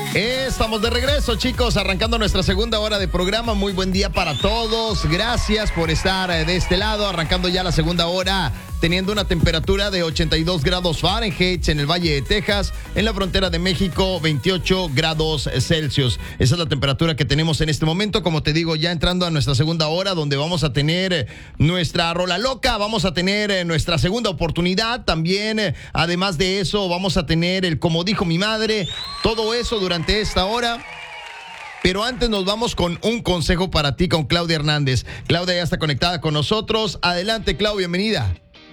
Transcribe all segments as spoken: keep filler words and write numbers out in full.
Estamos de regreso, chicos, arrancando nuestra segunda hora de programa. Muy buen día para todos. Gracias por estar de este lado, arrancando ya la segunda hora, teniendo una temperatura de ochenta y dos grados Fahrenheit en el Valle de Texas, en la frontera de México, veintiocho grados Celsius. Esa es la temperatura que tenemos en este momento. Como te digo, ya entrando a nuestra segunda hora, donde vamos a tener nuestra rola loca, vamos a tener nuestra segunda oportunidad. También, además de eso, vamos a tener el Como Dijo Mi Madre. Todo eso durante esta hora. Pero antes nos vamos con un consejo para ti con Claudia Hernández. Claudia ya está conectada con nosotros. Adelante, Clau, bienvenida.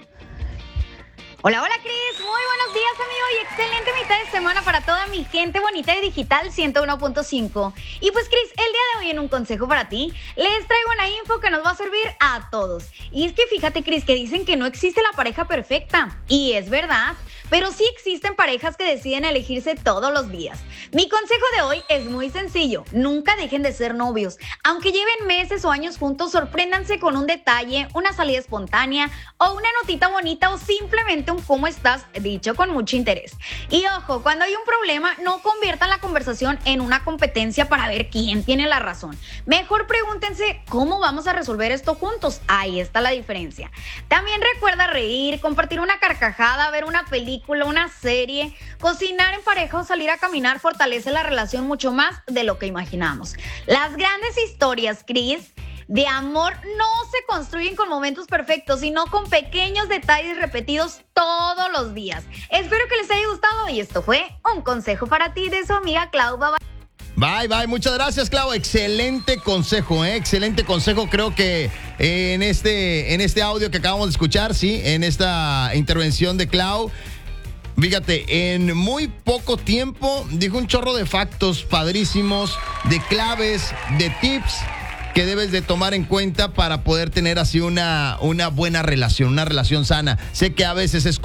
Hola, hola, Cris. Muy buenos días, amigo, y excelente mitad de semana para toda mi gente bonita de Digital ciento uno punto cinco. Y pues, Cris, el día de hoy en un consejo para ti, les traigo una info que nos va a servir a todos. Y es que fíjate, Cris, que dicen que no existe la pareja perfecta. Y es verdad, pero sí existen parejas que deciden elegirse todos los días. Mi consejo de hoy es muy sencillo. Nunca dejen de ser novios. Aunque lleven meses o años juntos, sorpréndanse con un detalle, una salida espontánea o una notita bonita o simplemente un cómo estás dicho con mucho interés. Y ojo, cuando hay un problema, no conviertan la conversación en una competencia para ver quién tiene la razón. Mejor pregúntense cómo vamos a resolver esto juntos. Ahí está la diferencia. También recuerda reír, compartir una carcajada, ver una película, una serie, cocinar en pareja o salir a caminar fortalece la relación mucho más de lo que imaginamos. Las grandes historias, Cris, de amor no se construyen con momentos perfectos, sino con pequeños detalles repetidos todos los días. Espero que les haya gustado y esto fue un consejo para ti de su amiga Clau. Bye, bye. Bye, bye. Muchas gracias, Clau. Excelente consejo, ¿eh? Excelente consejo. Creo que eh, en, este, en este audio que acabamos de escuchar, sí, en esta intervención de Clau, fíjate, en muy poco tiempo dijo un chorro de factos padrísimos, de claves, de tips que debes de tomar en cuenta para poder tener así una, una buena relación, una relación sana. Sé que a veces es